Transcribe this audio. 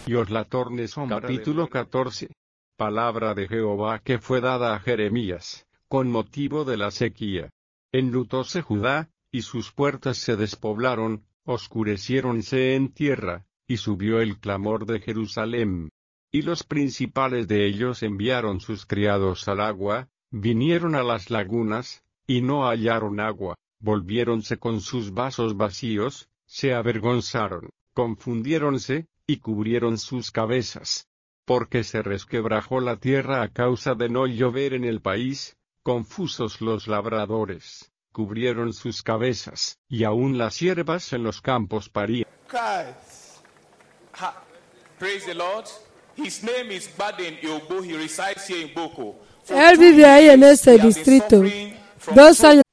y os la torne sombra. Capítulo 14. Palabra de Jehová que fue dada a Jeremías, con motivo de la sequía. Enlutóse Judá, y sus puertas se despoblaron, oscureciéronse en tierra, y subió el clamor de Jerusalén. Y los principales de ellos enviaron sus criados al agua, vinieron a las lagunas, y no hallaron agua, volviéronse con sus vasos vacíos, se avergonzaron, confundiéronse, y cubrieron sus cabezas. Porque se resquebrajó la tierra a causa de no llover en el país, confusos los labradores, cubrieron sus cabezas, y aun las hierbas en los campos parían. Praise the Lord. His name is Baden Iogbo. He resides here in Boko. Él vive ahí en ese distrito. 2 años